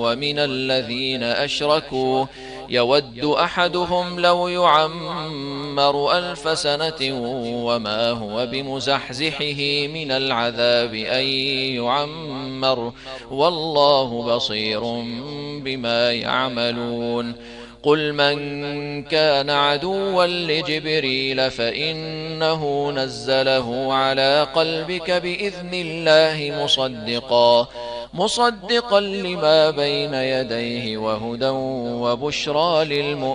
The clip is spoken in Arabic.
ومن الذين أشركوا يود أحدهم لو يعمر 1000 سنة وما هو بمزحزحه من العذاب أن يعمر والله بصير بما يعملون قل من كان عدوا لجبريل فإنه نزله على قلبك بإذن الله مصدقا لما بين يديه وهدى وبشرى للمؤمنين